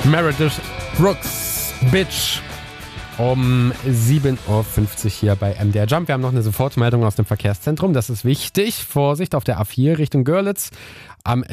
Meredith Brooks, Bitch. Um 7.50 Uhr hier bei MDR Jump. Wir haben noch eine Sofortmeldung aus dem Verkehrszentrum. Das ist wichtig. Vorsicht auf der A4 Richtung Görlitz. Am